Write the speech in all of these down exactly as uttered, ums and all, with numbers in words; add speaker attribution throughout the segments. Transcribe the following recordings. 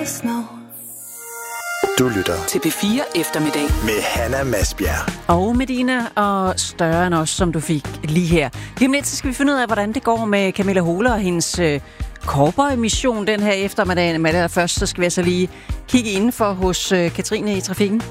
Speaker 1: snow.
Speaker 2: Du lytter
Speaker 3: til P fire Eftermiddag
Speaker 2: med Hanna Masbjerg.
Speaker 4: Og Medina og Større end os, som du fik lige her. Lige om lidt, så skal vi finde ud af, hvordan det går med Camilla Hole og hendes øh, cowboy-mission den her eftermiddag. Men allerførst, så skal vi altså lige kigge indenfor hos øh, Katrine i trafikken.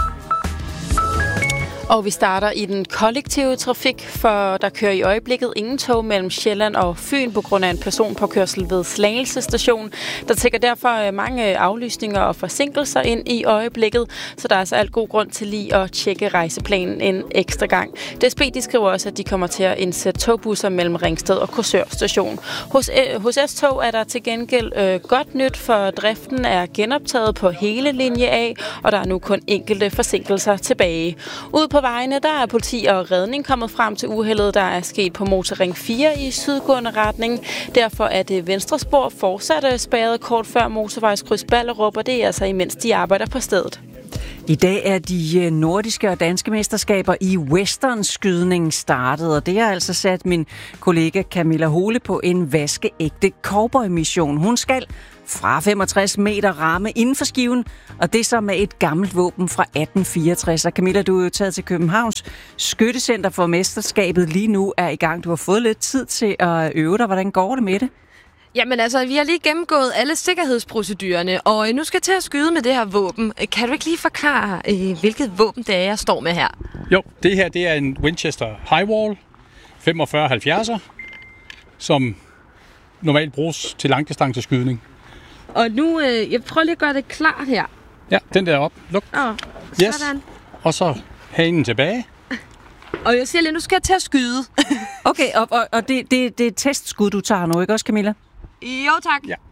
Speaker 5: Og vi starter i den kollektive trafik, for der kører i øjeblikket ingen tog mellem Sjælland og Fyn på grund af en personpåkørsel ved Slagelse station. Der tækker derfor mange aflysninger og forsinkelser ind i øjeblikket, så der er altså alt god grund til lige at tjekke rejseplanen en ekstra gang. D S B de skriver også, at de kommer til at indsætte togbusser mellem Ringsted og Korsør station. Hos, øh, hos S-tog er der til gengæld øh, godt nyt, for driften er genoptaget på hele linje A, og der er nu kun enkelte forsinkelser tilbage. Ude på vejene, der er politi og redning kommet frem til uheldet, der er sket på Motorring fire i sydgående retning. Derfor er det venstre spor fortsat spærret kort før motorvejskryds Ballerup, og det er altså imens de arbejder på stedet.
Speaker 4: I dag er de nordiske og danske mesterskaber i westernskydning startet, og det har altså sat min kollega Camilla Hole på en vaskeægte cowboy-mission. Hun skal fra femogtres meter ramme inden for skiven, og det så med et gammelt våben fra atten fireogtres. Og Camilla, du er jo taget til Københavns Skyttecenter for mesterskabet lige nu er i gang. Du har fået lidt tid til at øve dig. Hvordan går det med det?
Speaker 6: Jamen altså, vi har lige gennemgået alle sikkerhedsprocedurerne, og nu skal jeg til at skyde med det her våben. Kan du ikke lige forklare, hvilket våben det er, jeg står med her?
Speaker 7: Jo, det her det er en Winchester Highwall femogfyrre halvfjerdser, som normalt bruges til langdistanceskydning.
Speaker 6: Og nu, øh, jeg prøver lige at gøre det klart her.
Speaker 7: Ja, den der op. Luk.
Speaker 6: Åh, sådan.
Speaker 7: Yes. Og så hanen tilbage.
Speaker 6: Og jeg siger lige, nu skal jeg til at skyde.
Speaker 4: Okay, og, og, og det, det, det er et testskud, du tager nu, ikke også, Camilla?
Speaker 6: Jo, tak.
Speaker 7: Ja.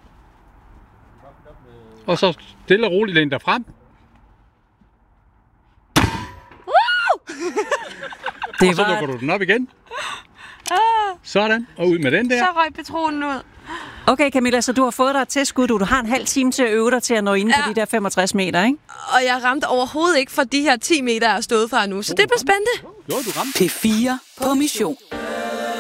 Speaker 7: Og så stille og roligt læn dig frem.
Speaker 4: Det
Speaker 7: og så
Speaker 4: var...
Speaker 7: lukker du den op igen. Sådan, og ud med den der.
Speaker 6: Så røg patronen ud.
Speaker 4: Okay, Camilla, så du har fået dig et testskud. Du har en halv time til at øve dig til at nå ind på
Speaker 6: Ja.
Speaker 4: de der femogtres meter, ikke?
Speaker 6: Og jeg ramte overhovedet ikke fra de her ti meter, jeg har stået fra nu, så det bliver spændende.
Speaker 7: Jo, du ramte.
Speaker 3: P fire på mission.